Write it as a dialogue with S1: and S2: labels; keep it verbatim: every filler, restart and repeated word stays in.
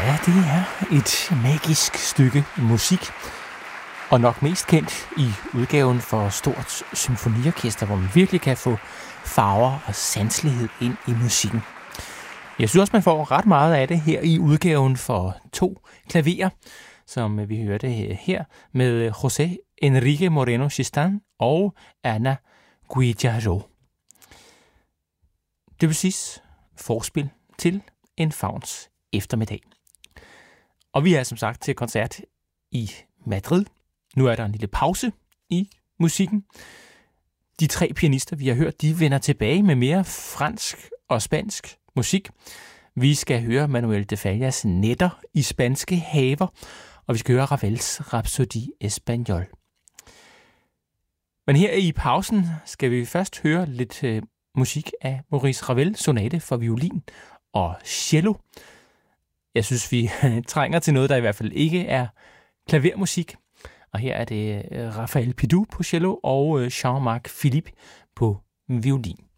S1: Ja, det er et magisk stykke musik, og nok mest kendt i udgaven for stort symfoniorkester, hvor man virkelig kan få farver og sanselighed ind i musikken. Jeg synes også, man får ret meget af det her i udgaven for to klaverer, som vi hørte her med José Enrique Moreno Gistan og Ana Guijarro. Det vil sige forspil til en fauns eftermiddag. Og vi er som sagt til koncert i Madrid. Nu er der en lille pause i musikken. De tre pianister, vi har hørt, de vender tilbage med mere fransk og spansk musik. Vi skal høre Manuel de Fallas Nætter i spanske haver, og vi skal høre Ravels Rhapsodie Espagnol. Men her i pausen skal vi først høre lidt øh, musik af Maurice Ravel, sonate for violin og cello. Jeg synes, vi trænger til noget, der i hvert fald ikke er klavermusik. Og her er det Raphael Pidou på cello og Jean-Marc Philippe på violin.